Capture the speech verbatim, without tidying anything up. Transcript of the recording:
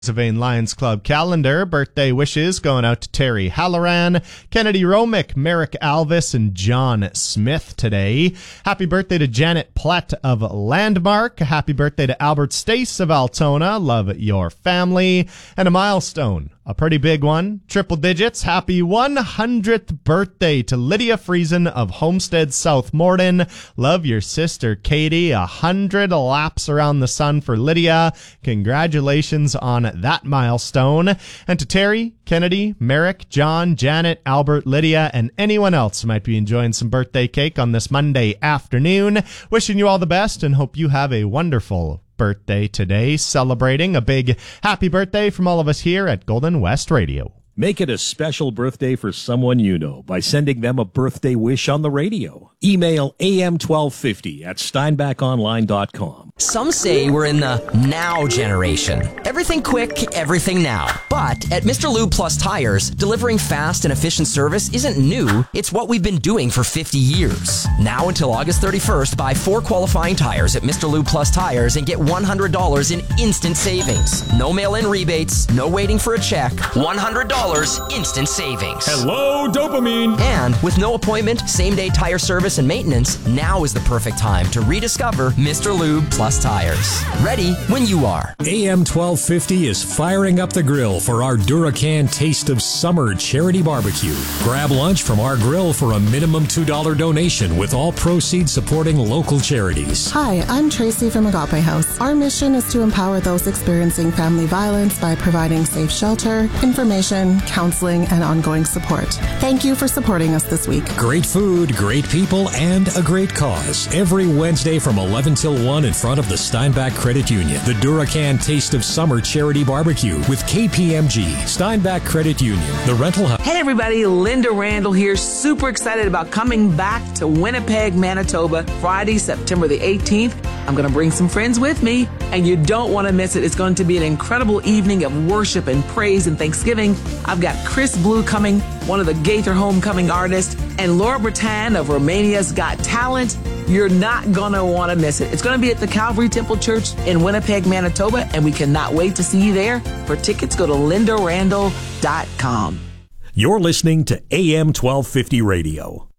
Pennsylvania Lions Club calendar. Birthday wishes going out to Terry Halloran, Kennedy Romick, Merrick Alvis, and John Smith today. Happy birthday to Janet Platt of Landmark. Happy birthday to Albert Stace of Altona. Love your family. And a milestone, a pretty big one, triple digits. Happy one hundredth birthday to Lydia Friesen of Homestead South Morden. Love your sister Katie. A hundred laps around the sun for Lydia. Congratulations on that milestone. And to Terry, Kennedy, Merrick, John, Janet, Albert, Lydia, and anyone else who might be enjoying some birthday cake on this Monday afternoon, wishing you all the best and hope you have a wonderful birthday today. Celebrating a big happy birthday from all of us here at Golden West Radio. Make it a special birthday for someone you know by sending them a birthday wish on the radio. Email A M twelve fifty at steinbach online dot com. Some say we're in the now generation. Everything quick, everything now. But at Mister Lube Plus Tires, delivering fast and efficient service isn't new. It's what we've been doing for fifty years. Now until August thirty-first, buy four qualifying tires at Mister Lube Plus Tires and get one hundred dollars in instant savings. No mail-in rebates, no waiting for a check. one hundred dollars instant savings. Hello, dopamine. And with no appointment, same-day tire service and maintenance, now is the perfect time to rediscover Mister Lube Plus Tires. Ready when you are. A M twelve fifty is firing up the grill for our Duracan Taste of Summer charity barbecue. Grab lunch from our grill for a minimum two dollars donation, with all proceeds supporting local charities. Hi, I'm Tracy from Agape House. Our mission is to empower those experiencing family violence by providing safe shelter, information, counseling, and ongoing support. Thank you for supporting us this week. Great food, great people, and a great cause. Every Wednesday from eleven till one in front of the Steinbach Credit Union. The Duracan Taste of Summer charity barbecue with K P M G, Steinbach Credit Union, the rental house. Hey everybody, Linda Randall here. Super excited about coming back to Winnipeg, Manitoba, Friday, September the eighteenth. I'm going to bring some friends with me, and you don't want to miss it. It's going to be an incredible evening of worship and praise and thanksgiving. I've got Chris Blue coming, one of the Gaither Homecoming artists, and Laura Bretan of Romania's Got Talent. You're not going to want to miss it. It's going to be at the Calvary Temple Church in Winnipeg, Manitoba, and we cannot wait to see you there. For tickets, go to linda randall dot com. You're listening to A M twelve fifty Radio.